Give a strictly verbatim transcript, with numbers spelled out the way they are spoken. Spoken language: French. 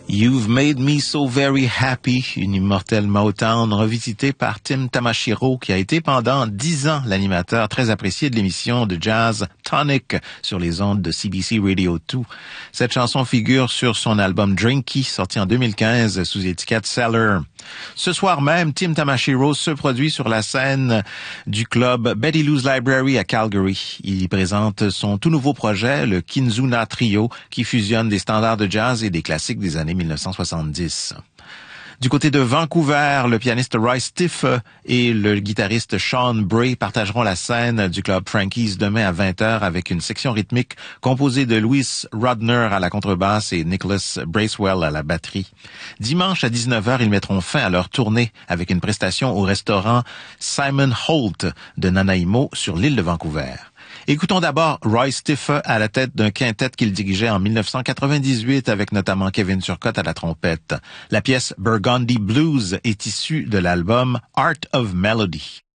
You've Made Me So Very Happy, une immortelle Motown revisitée par Tim Tamashiro, qui a été pendant dix ans l'animateur très apprécié de l'émission de jazz Tonic sur les ondes de C B C Radio deux. Cette chanson figure sur son album Drinky, sorti en deux mille quinze sous étiquette Cellar. Ce soir même, Tim Tamashiro se produit sur la scène du club Betty Lou's Library à Calgary. Il y présente son tout nouveau projet, le Kinzuna Trio, qui fusionne des standards de jazz et des classiques des années mille neuf cent soixante-dix. Du côté de Vancouver, le pianiste Roy Stiff et le guitariste Sean Bray partageront la scène du club Frankie's demain à vingt heures avec une section rythmique composée de Louis Rodner à la contrebasse et Nicholas Bracewell à la batterie. Dimanche à dix-neuf heures, ils mettront fin à leur tournée avec une prestation au restaurant Simon Holt de Nanaimo sur l'île de Vancouver. Écoutons d'abord Roy Stiff à la tête d'un quintet qu'il dirigeait en mille neuf cent quatre-vingt-dix-huit avec notamment Kevin Turcotte à la trompette. La pièce Burgundy Blues est issue de l'album Art of Melody.